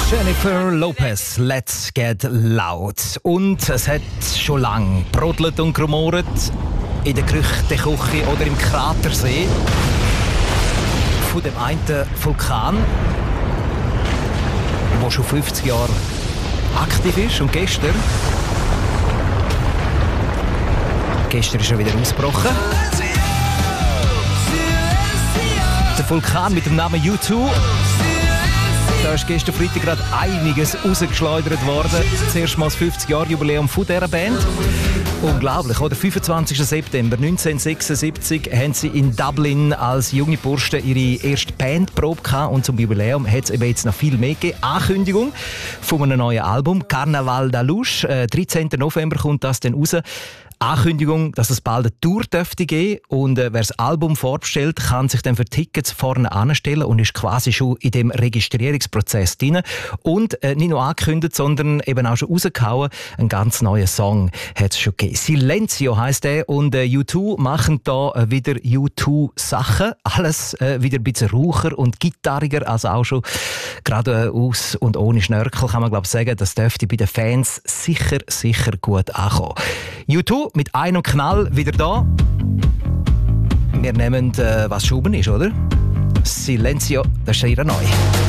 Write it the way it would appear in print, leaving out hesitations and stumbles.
Jennifer Lopez, Let's Get Loud. Und es hat schon lange brodelt und gemurrt in der Küche oder im Kratersee von dem einen Vulkan, der schon 50 Jahre aktiv ist. Und gestern ist er wieder ausgebrochen. Der Vulkan mit dem Namen U2. Da ist gestern Freitag gerade einiges rausgeschleudert worden. Zuerst mal das 50-Jahr-Jubiläum von dieser Band. Unglaublich, oder? 25. September 1976 haben sie in Dublin als junge Burschen ihre erste Bandprobe gehabt. Und zum Jubiläum hat es eben jetzt noch viel mehr gegeben. Ankündigung von einem neuen Album, Carnaval da Luz. 13. November kommt das dann raus. Ankündigung, dass es bald eine Tour dürfte geben und wer das Album vorbestellt, kann sich dann für Tickets vorne anstellen und ist quasi schon in dem Registrierungsprozess drin. Und nicht nur angekündigt, sondern eben auch schon rausgehauen. Ein ganz neuer Song hat es schon gegeben. Silenzio heisst der und U2 machen da wieder U2-Sachen. Alles wieder ein bisschen raucher und gitarriger, also auch schon gerade aus und ohne Schnörkel kann man glaube ich sagen, das dürfte bei den Fans sicher gut ankommen. U2 mit einem Knall wieder da. Wir nehmen, was schon oben ist, oder? Silenzio, das ist ja neu.